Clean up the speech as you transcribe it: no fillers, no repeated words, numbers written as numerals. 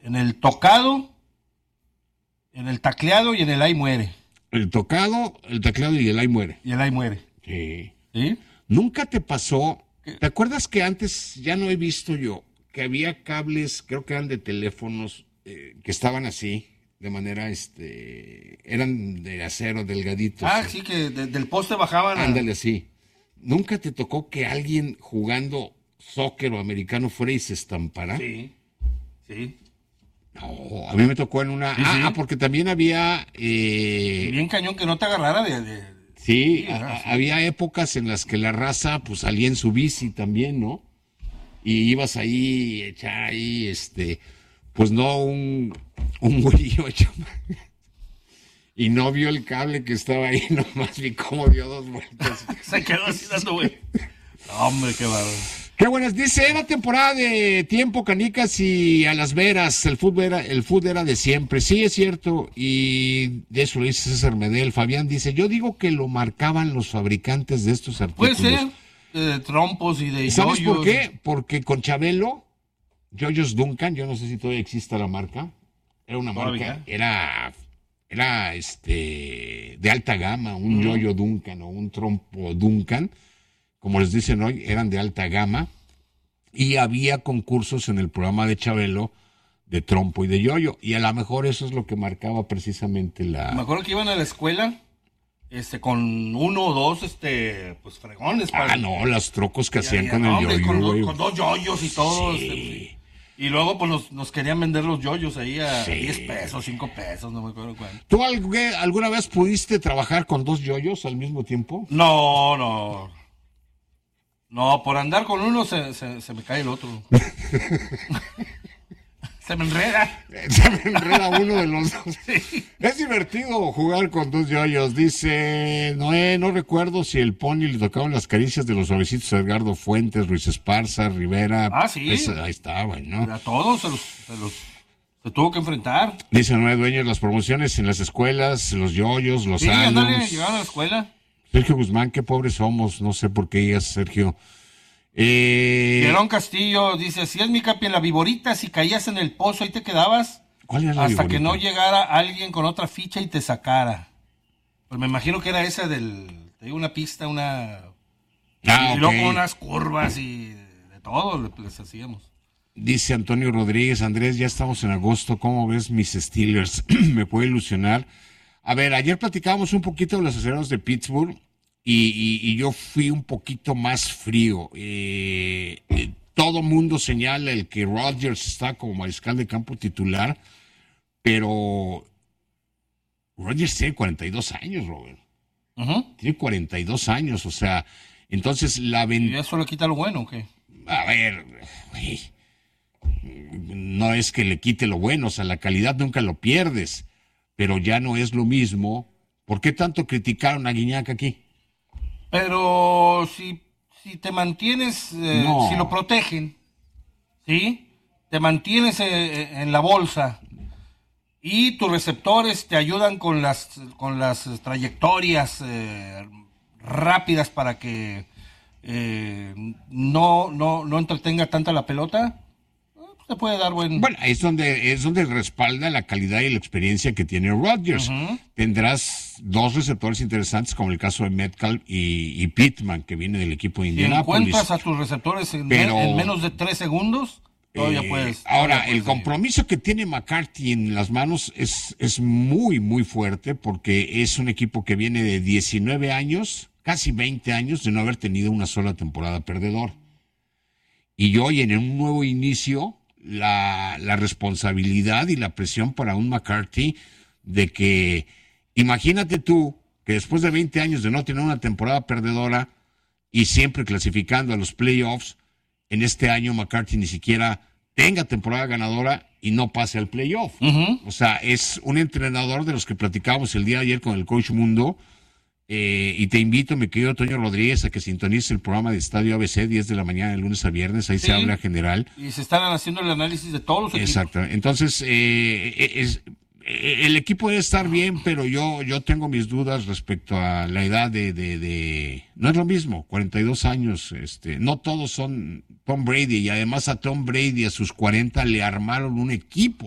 En el tocado, en el tacleado y en el ahí muere. El tocado, el tacleado y el ahí muere. Y el ahí muere. Sí. ¿Sí? ¿Nunca te pasó? ¿Qué? ¿Te acuerdas que antes, ya no he visto yo, que había cables, creo que eran de teléfonos, que estaban así, de manera, eran de acero, delgaditos? Ah, sí, que del poste bajaban. Ándale así. ¿Nunca te tocó que alguien jugando soccer o americano fuera y se estampara? Sí, sí. No, a mí me tocó en una... Sí, sí. Porque también había... Y bien cañón que no te agarrara de... Sí, Sí, ajá, sí. había épocas en las que la raza pues salía en su bici también, ¿no? Y ibas ahí, echar ahí, pues no un güerillo hecho... Y no vio el cable que estaba ahí, nomás vi cómo dio 2 vueltas. Se quedó así dando, güey. Hombre, qué bárbaro. Qué buenas, dice, era temporada de tiempo, canicas y a las veras, el fútbol era de siempre, sí es cierto, y de eso lo dice César Medel. Fabián dice, yo digo que lo marcaban los fabricantes de estos Puede artículos. ser de trompos y de ¿Sabes yoyos. por qué? Porque con Chabelo, Yoyos Duncan, yo no sé si todavía exista la marca, era una marca, era de alta gama, un yoyo Duncan o un trompo Duncan, como les dicen hoy, eran de alta gama, y había concursos en el programa de Chabelo de trompo y de yoyo, y a lo mejor eso es lo que marcaba precisamente Me la... acuerdo que iban a la escuela con 1 o 2 pues fregones. no, los trocos que hacían con no, el hombre, yoyo, güey. con 2 yoyos y todo. Sí. Y luego pues nos querían vender los yoyos ahí a Sí. 10 pesos, 5 pesos, no me acuerdo cuánto. ¿Tú alguna vez pudiste trabajar con 2 yoyos al mismo tiempo? No, por andar con uno se me cae el otro. Se me enreda. Se me enreda uno de los dos. Es divertido jugar con 2 yoyos. Dice Noé, no recuerdo si el Pony le tocaban las caricias de los suavecitos a Edgardo Fuentes, Ruiz Esparza, Rivera. Ah, sí. Ahí estaban, ¿no? A todos se tuvo que enfrentar. Dice Noé Dueños, las promociones en las escuelas, los yoyos, los Sí, ándale, halos. llegaron a la escuela. Sergio Guzmán, qué pobres somos. No sé por qué digas, Sergio. Gerón Castillo dice, si es mi capi en la viborita, si caías en el pozo, ahí te quedabas. ¿Cuál era la hasta viborita? que no llegara alguien con otra ficha y te sacara. Pues me imagino que era esa te digo, una pista, una... Y luego con unas curvas y de todo les hacíamos. Dice Antonio Rodríguez, Andrés, ya estamos en agosto, ¿cómo ves mis Steelers? ¿Me puede ilusionar? A ver, ayer platicábamos un poquito de los aceleros de Pittsburgh y yo fui un poquito más frío. Todo mundo señala el que Rodgers está como mariscal de campo titular, pero Rodgers tiene 42 años, Robert. Tiene 42 años, o sea, entonces ¿Y eso le quita lo bueno o qué? A ver, güey, no es que le quite lo bueno, o sea, la calidad nunca lo pierdes, pero ya no es lo mismo. ¿Por qué tanto criticaron a Guiñac aquí? Pero si te mantienes, No. si lo protegen, ¿sí? Te mantienes en la bolsa y tus receptores te ayudan con las trayectorias rápidas para que no entretenga tanta la pelota, te puede dar buen... Bueno, es donde respalda la calidad y la experiencia que tiene Rodgers. Tendrás 2 receptores interesantes, como el caso de Metcalf y Pittman, que viene del equipo de Si Indianapolis. encuentras a tus receptores en menos de 3 segundos, todavía puedes... Ahora, el compromiso que tiene McCarthy en las manos es muy, muy fuerte, porque es un equipo que viene de 19 años, casi 20 años, de no haber tenido una sola temporada perdedora. Y hoy, en un nuevo inicio, la responsabilidad y la presión para un McCarthy de que, imagínate tú, que después de 20 años de no tener una temporada perdedora y siempre clasificando a los playoffs, en este año McCarthy ni siquiera tenga temporada ganadora y no pase al playoff. O sea, es un entrenador de los que platicábamos el día de ayer con el Coach Mundo. Y te invito, mi querido Toño Rodríguez, a que sintonices el programa de Estadio ABC, 10 de la mañana, de lunes a viernes. Ahí se habla general. Y se están haciendo el análisis de todos los equipos. Exacto. Entonces, el equipo debe estar bien, pero yo tengo mis dudas respecto a la edad de no es lo mismo, 42 años. No todos son Tom Brady, y además a Tom Brady a sus 40 le armaron un equipo.